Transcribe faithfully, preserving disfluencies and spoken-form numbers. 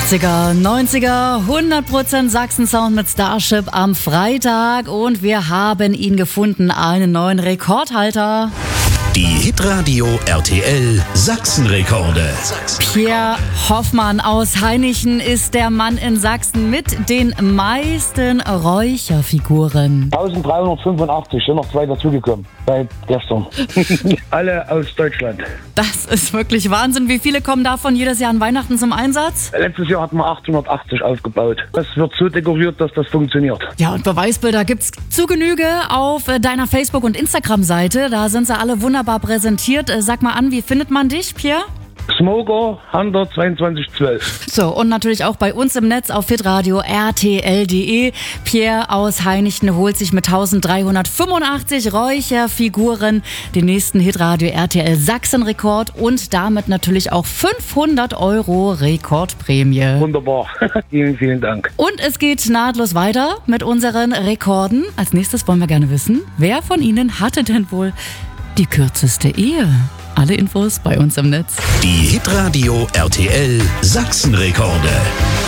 achtziger, neunziger, hundert Prozent Sachsen-Sound mit Starship am Freitag und wir haben ihn gefunden, einen neuen Rekordhalter. Die Hitradio R T L Sachsenrekorde. Pierre Hoffmann aus Hainichen ist der Mann in Sachsen mit den meisten Räucherfiguren. eintausenddreihundertfünfundachtzig, sind noch zwei dazugekommen seit gestern. Alle aus Deutschland. Das ist wirklich Wahnsinn. Wie viele kommen davon jedes Jahr an Weihnachten zum Einsatz? Letztes Jahr hatten wir achthundertachtzig aufgebaut. Das wird so dekoriert, dass das funktioniert. Ja, und Beweisbilder gibt's zu Genüge auf deiner Facebook- und Instagram-Seite. Da sind sie alle wunderbar präsentiert. Sag mal an, wie findet man dich, Pierre? Smoker Hunter zweiundzwanzig zwölf. So, und natürlich auch bei uns im Netz auf hitradio R T L punkt de. Pierre aus Hainichen holt sich mit eintausenddreihundertfünfundachtzig Räucherfiguren den nächsten Hitradio R T L Sachsen-Rekord und damit natürlich auch fünfhundert Euro Rekordprämie. Wunderbar. Vielen, vielen Dank. Und es geht nahtlos weiter mit unseren Rekorden. Als nächstes wollen wir gerne wissen, wer von Ihnen hatte denn wohl die kürzeste Ehe? Alle Infos bei uns im Netz. Die Hitradio R T L Sachsenrekorde.